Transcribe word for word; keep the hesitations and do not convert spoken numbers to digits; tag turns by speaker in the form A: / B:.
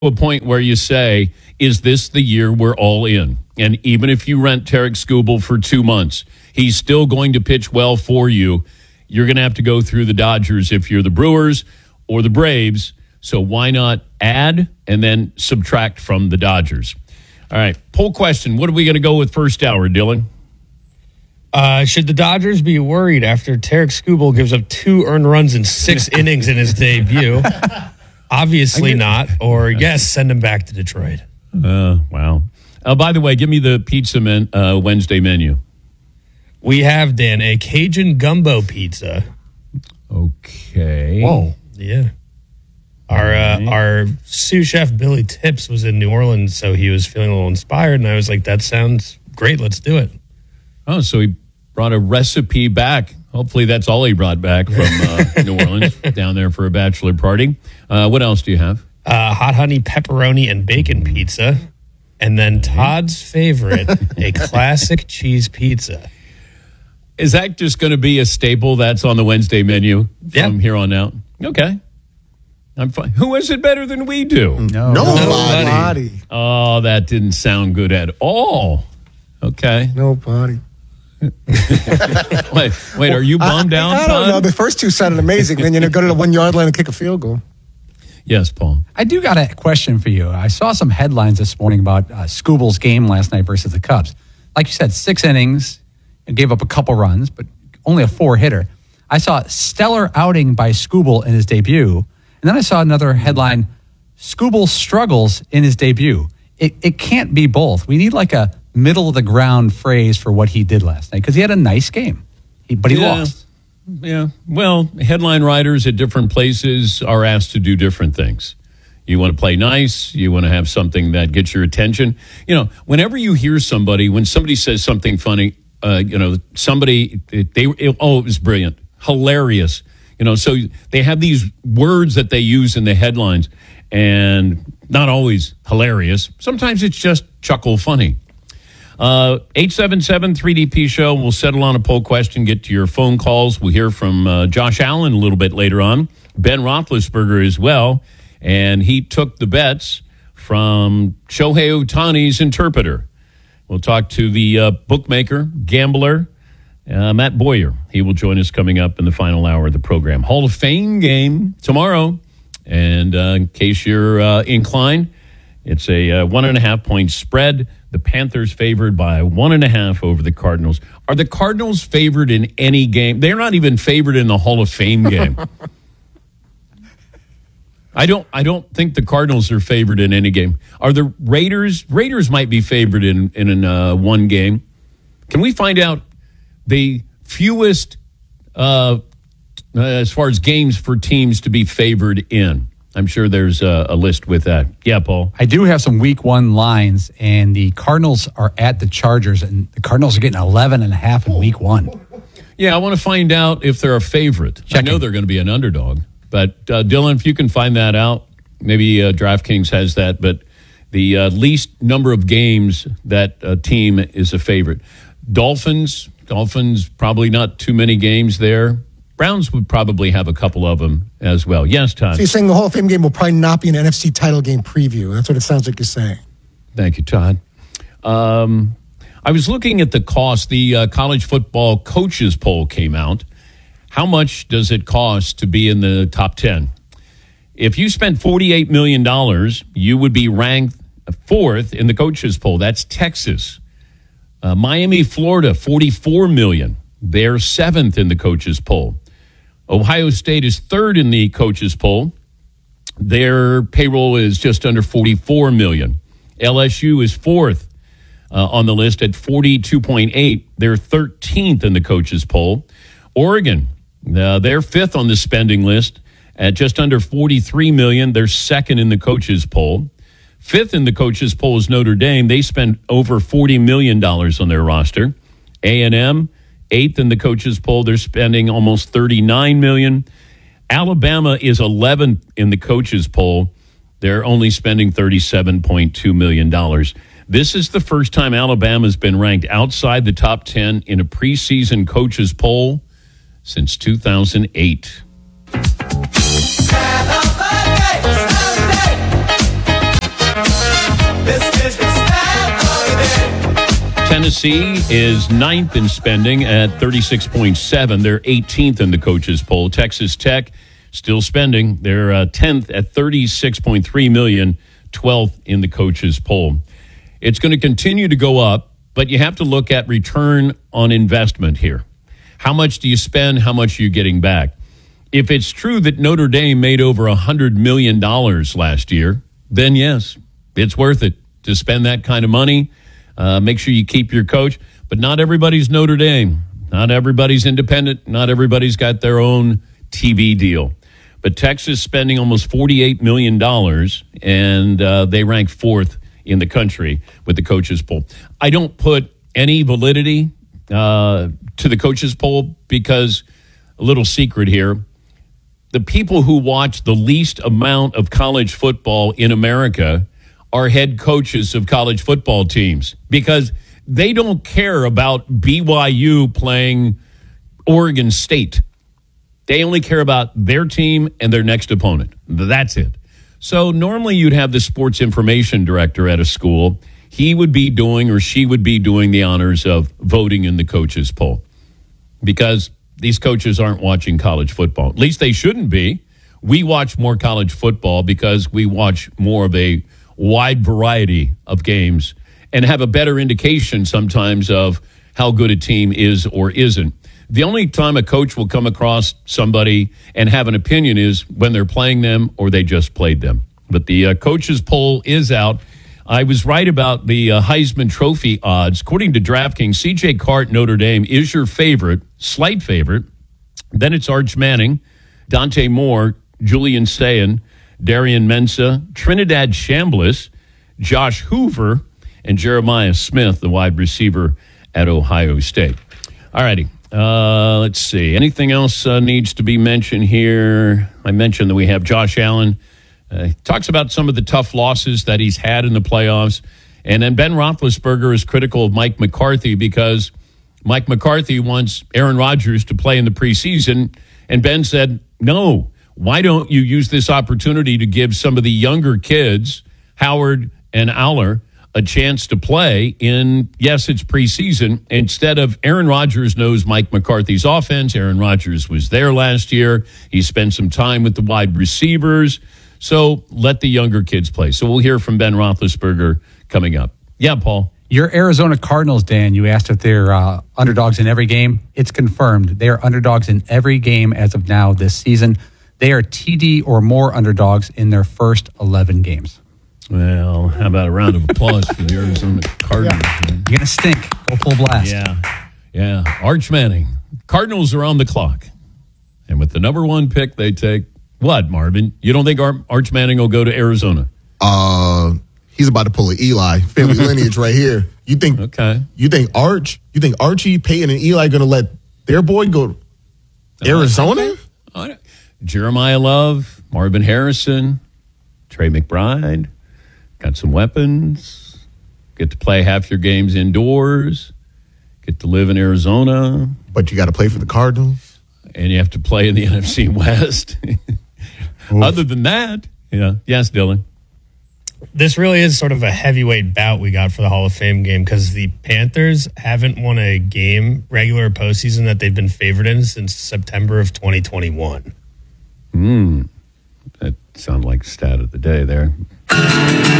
A: a point where you say, is this the year we're all in? And even if you rent Tarek Skubal for two months, he's still going to pitch well for you. You're going to have to go through the Dodgers if you're the Brewers or the Braves. So why not add and then subtract from the Dodgers? All right, poll question. What are we going to go with first hour, Dylan?
B: Uh, should the Dodgers be worried after Tarek Skubal gives up two earned runs in six innings in his debut? Obviously not. Or yes, send him back to Detroit.
A: Uh, wow. Uh, by the way, give me the pizza men, uh, Wednesday menu.
B: We have, Dan, a Cajun gumbo pizza.
A: Okay.
B: Whoa. Yeah. Our uh, our sous chef, Billy Tips, was in New Orleans, so he was feeling a little inspired, and I was like, that sounds great. Let's do it.
A: Oh, so he brought a recipe back. Hopefully that's all he brought back from uh, New Orleans down there for a bachelor party. Uh, what else do you have?
B: Uh, hot honey pepperoni and bacon pizza. And then Todd's favorite, a classic cheese pizza.
A: Is that just going to be a staple that's on the Wednesday menu from
B: Yep.
A: here on out? Okay. I'm fine. Who is it better than we do?
C: No.
D: Nobody.
A: Oh, that didn't sound good at all. Okay.
D: Nobody.
A: Wait, wait, are you bummed
D: I,
A: out,
D: I, I don't
A: Todd?
D: know. The first two sounded amazing. Then you go to the one yard line and kick a field goal.
A: Yes, Paul.
C: I do got a question for you. I saw some headlines this morning about uh, Skubal's game last night versus the Cubs. Like you said, six innings and gave up a couple runs, but only a four-hitter. I saw stellar outing by Skubal in his debut, and then I saw another headline, Skubal struggles in his debut. It, it can't be both. We need like a middle-of-the-ground phrase for what he did last night, because he had a nice game, he, but he
A: Yeah.
C: lost.
A: Yeah. Well, headline writers at different places are asked to do different things. You want to play nice. You want to have something that gets your attention. You know, whenever you hear somebody, when somebody says something funny, uh, you know, somebody, they, it, oh, it was brilliant, hilarious. You know, so they have these words that they use in the headlines, and not always hilarious. Sometimes it's just chuckle funny. Uh, eight seven seven three D P show. We'll settle on a poll question, get to your phone calls. We'll hear from uh, Josh Allen a little bit later on. Ben Roethlisberger as well. And he took the bets from Shohei Ohtani's interpreter. We'll talk to the uh, bookmaker, gambler, uh, Matt Boyer. He will join us coming up in the final hour of the program. Hall of Fame game tomorrow. And uh, in case you're uh, inclined, it's a uh, one and a half point spread. The Panthers favored by one and a half over the Cardinals. Are the Cardinals favored in any game? They're not even favored in the Hall of Fame game. I don't. I don't think the Cardinals are favored in any game. Are the Raiders? Raiders might be favored in in an, uh, one game. Can we find out the fewest uh, as far as games for teams to be favored in? I'm sure there's a, a list with that. Yeah, Paul.
C: I do have some week one lines, and the Cardinals are at the Chargers, and the Cardinals are getting eleven and a half in week one.
A: Yeah, I want to find out if they're a favorite.
C: Checking.
A: I know they're going to be an underdog. But, uh, Dylan, if you can find that out, maybe uh, DraftKings has that, but the uh, least number of games that a team is a favorite. Dolphins, Dolphins, probably not too many games there. Browns would probably have a couple of them as well. Yes, Todd.
D: So you're saying the Hall of Fame game will probably not be an N F C title game preview. That's what it sounds like you're saying.
A: Thank you, Todd. Um, I was looking at the cost. The uh, college football coaches poll came out. How much does it cost to be in the top ten? If you spent forty-eight million dollars, you would be ranked fourth in the coaches poll. That's Texas. Uh, Miami, Florida, forty-four million dollars. They're seventh in the coaches poll. Ohio State is third in the coaches poll. Their payroll is just under forty-four million dollars. L S U is fourth uh, on the list at forty-two point eight. They're thirteenth in the coaches poll. Oregon, uh, they're fifth on the spending list at just under forty-three million dollars. They're second in the coaches poll. Fifth in the coaches poll is Notre Dame. They spent over forty million dollars on their roster. A and M, eighth in the coaches poll. They're spending almost thirty-nine million dollars. Alabama is eleventh in the coaches poll. They're only spending thirty-seven point two million dollars. This is the first time Alabama's been ranked outside the top ten in a preseason coaches poll since two thousand eight. Tennessee is ninth in spending at thirty-six point seven. They're eighteenth in the coaches poll. Texas Tech still spending. They're uh, tenth at thirty-six point three million, twelfth in the coaches poll. It's going to continue to go up, but you have to look at return on investment here. How much do you spend? How much are you getting back? If it's true that Notre Dame made over one hundred million dollars last year, then yes, it's worth it to spend that kind of money. Uh, make sure you keep your coach. But not everybody's Notre Dame. Not everybody's independent. Not everybody's got their own T V deal. But Texas spending almost forty-eight million dollars, and uh, they rank fourth in the country with the coaches poll. I don't put any validity uh, to the coaches poll because, a little secret here, the people who watch the least amount of college football in America are head coaches of college football teams because they don't care about B Y U playing Oregon State. They only care about their team and their next opponent. That's it. So normally you'd have the sports information director at a school. He would be doing or she would be doing the honors of voting in the coaches poll because these coaches aren't watching college football. At least they shouldn't be. We watch more college football because we watch more of a wide variety of games and have a better indication sometimes of how good a team is or isn't. The only time a coach will come across somebody and have an opinion is when they're playing them or they just played them. But the uh, coaches poll is out. I was right about the uh, Heisman Trophy odds. According to DraftKings, C J Cart, Notre Dame, is your favorite, slight favorite. Then it's Arch Manning, Dante Moore, Julian Sayin, Darian Mensah, Trinidad Chambliss, Josh Hoover, and Jeremiah Smith, the wide receiver at Ohio State. All righty. Uh, let's see. Anything else uh, needs to be mentioned here? I mentioned that we have Josh Allen. Uh, he talks about some of the tough losses that he's had in the playoffs. And then Ben Roethlisberger is critical of Mike McCarthy because Mike McCarthy wants Aaron Rodgers to play in the preseason. And Ben said, no, why don't you use this opportunity to give some of the younger kids, Howard and Aller, a chance to play in, yes, it's preseason, instead of Aaron Rodgers knows Mike McCarthy's offense. Aaron Rodgers was there last year. He spent some time with the wide receivers. So let the younger kids play. So we'll hear from Ben Roethlisberger coming up. Yeah, Paul.
C: Your Arizona Cardinals, Dan, you asked if they're uh, underdogs in every game. It's confirmed. They are underdogs in every game as of now this season. They are T D or more underdogs in their first eleven games.
A: Well, how about a round of applause for the Arizona Cardinals?
C: Yeah. You're going to stink. Go full blast.
A: Yeah. Yeah. Arch Manning. Cardinals are on the clock. And with the number one pick, they take what, Marvin? You don't think Ar- Arch Manning will go to Arizona?
E: Uh, he's about to pull an Eli. Family lineage right here. You think
A: Okay.
E: You think Arch, you think Archie, Peyton, and Eli going to let their boy go to Arizona?
A: Uh, Jeremiah Love, Marvin Harrison, Trey McBride. Got some weapons. Get to play half your games indoors. Get to live in Arizona.
E: But you got to play for the Cardinals.
A: And you have to play in the N F C West. Other than that, yeah. Yes, Dylan.
B: This really is sort of a heavyweight bout we got for the Hall of Fame game because the Panthers haven't won a game, regular postseason, that they've been favored in since September of twenty twenty-one.
A: Hmm. That sounds like stat of the day there.